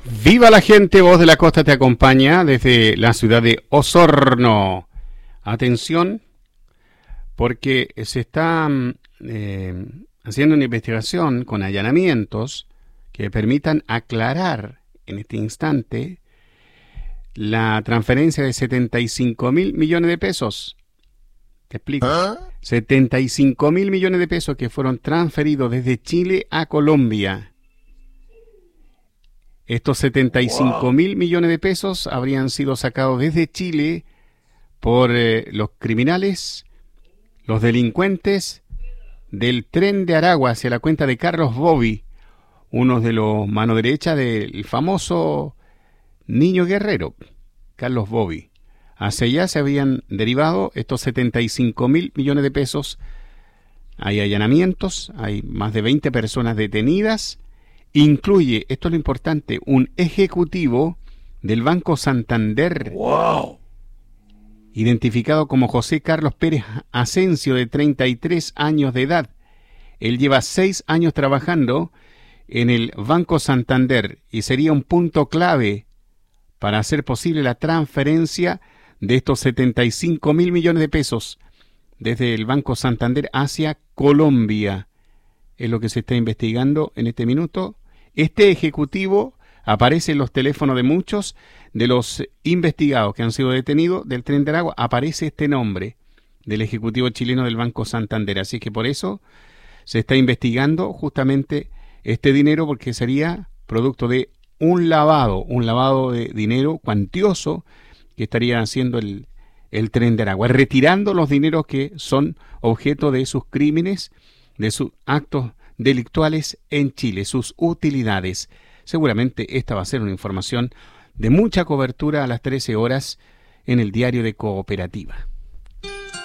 Viva la gente, Voz de la Costa te acompaña desde la ciudad de Osorno. Atención, porque se está haciendo una investigación con allanamientos que permitan aclarar en este instante la transferencia de 75.000 millones de pesos. Te explico. 75.000 millones de pesos que fueron transferidos desde Chile a Colombia. Estos 75.000 millones de pesos habrían sido sacados desde Chile por los criminales, los delincuentes del Tren de Aragua hacia la cuenta de Carlos Bobby, uno de los mano derecha del famoso Niño Guerrero, Carlos Bobby. Hacia allá se habían derivado estos 75.000 millones de pesos. Hay allanamientos, hay más de 20 personas detenidas. Incluye, esto es lo importante, un ejecutivo del Banco Santander, identificado como José Carlos Pérez Asensio, de 33 años de edad. Él lleva 6 años trabajando en el Banco Santander y sería un punto clave para hacer posible la transferencia de estos 75.000 millones de pesos desde el Banco Santander hacia Colombia. Es lo que se está investigando en este minuto. Este ejecutivo aparece en los teléfonos de muchos de los investigados que han sido detenidos del Tren de Aragua. Aparece este nombre del ejecutivo chileno del Banco Santander. Así que por eso se está investigando justamente este dinero, porque sería producto de un lavado de dinero cuantioso que estaría haciendo el Tren de Aragua, retirando los dineros que son objeto de sus crímenes, de sus actos delictuales en Chile, sus utilidades. Seguramente esta va a ser una información de mucha cobertura a las 13 horas en el diario de Cooperativa.